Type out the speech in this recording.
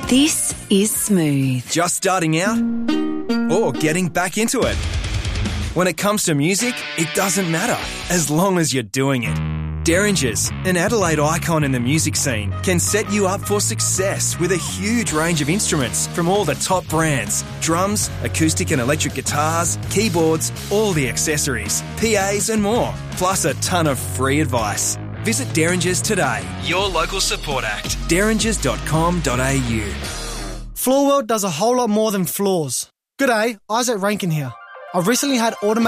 This is Smooth. Just starting out or getting back into it? When it comes to music, it doesn't matter as long as you're doing it. Derringers, an Adelaide icon in the music scene, can set you up for success with a huge range of instruments from all the top brands. Drums, acoustic and electric guitars, keyboards, all the accessories, PAs and more, plus a ton of free advice. Visit Derringers today, your local support act, derringers.com.au. Floor World does a whole lot more than floors. G'day, Isaac Rankin here. I've recently had automated